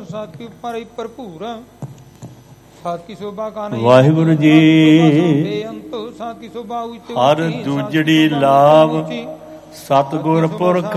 ਸਾਧ ਕੀ ਉਪਰ ਭਰਪੂਰ ਸਾਧ ਕੀ ਸੋਭਾ ਕਾਨ ਵਾਹਿਗੁਰੂ ਜੀ ਸਾਧ ਕੀ ਸੋਭਾ ਹਰ ਦੂਜੜੀ ਲਾਭ ਸਤਿਗੁਰ ਪੁਰਖ